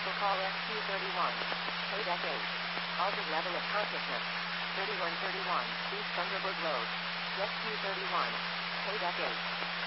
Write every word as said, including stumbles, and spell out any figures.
Vehicle call S Q thirty-one. Kodak eight. Altered level of consciousness. thirty-one thirty-one. East Thunderbird Road. S Q thirty-one. Kodak eight.